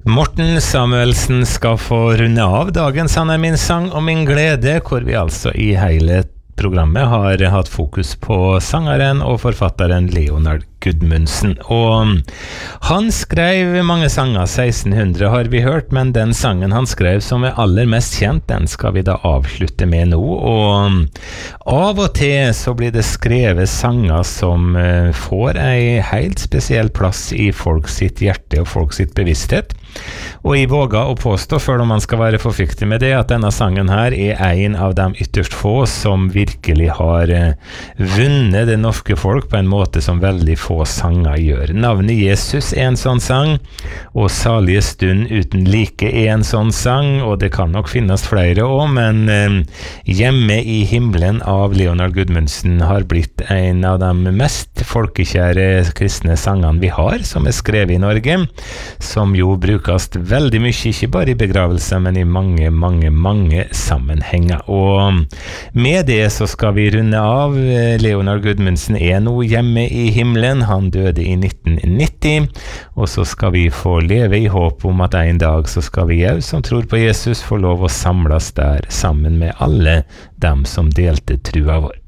Morten Samuelsen skal få runde av dagens Han min sang og min glede, hvor vi altså i hele programmet har hatt fokus på sangeren og forfatteren Leonard Gudmundsen. Og han skrev mange sanger, 1600 har vi hørt, men den sangen han skrev som aller mest kjent, den skal vi da avslutte med nå. Og av og til så blir det skrevet sanger som får en helt spesiell plass i folk sitt hjerte og folk sitt bevissthet. Og jeg våger å påstå, før man skal være forsiktig med det, at denne sangen her er en av de ytterst få som virkelig har vunnet det norske folk på en måte som veldig få sanger gjør. Navnet Jesus er en sånn sang, og Salige stund uten like er en sånn sang, og det kan nok finnes flere også, men Hjemme i himmelen av Leonard Gudmundsen har blitt en av de mest folkekjære kristne sangene vi har, som er skrevet i Norge, som jo brukes veldig mye, ikke bare i begravelse, men i mange sammenhenger. Og med det så skal vi runde av. Leonard Gudmundsen er nå hjemme i himmelen. Han døde i 1990, og så skal vi få leve i håp om at en dag så skal vi også, som tror på Jesus, få lov å samles der sammen med alle dem som delte trua vår.